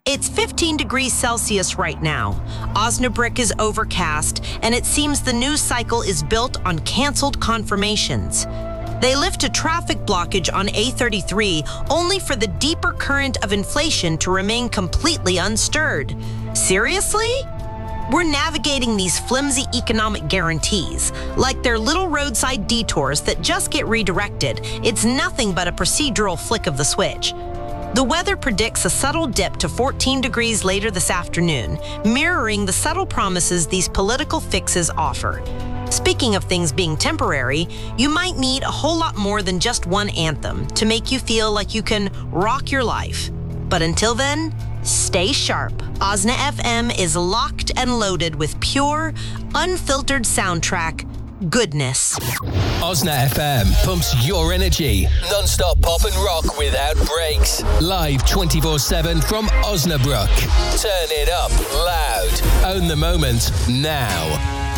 It's 15 degrees Celsius right now. Osnabrück is overcast, and it seems the news cycle is built on canceled confirmations. They lift a traffic blockage on A33 only for the deeper current of inflation to remain completely unstirred. Seriously? We're navigating these flimsy economic guarantees, like they're little roadside detours that just get redirected. It's nothing but a procedural flick of the switch. The weather predicts a subtle dip to 14 degrees later this afternoon, mirroring the subtle promises these political fixes offer. Speaking of things being temporary, you might need a whole lot more than just one anthem to make you feel like you can rock your life. But until then, stay sharp. Osna FM is locked and loaded with pure, unfiltered soundtrack goodness. Osna FM pumps your energy. Non-stop pop and rock without breaks. Live 24/7 from Osnabrück. Turn it up loud. Own the moment now.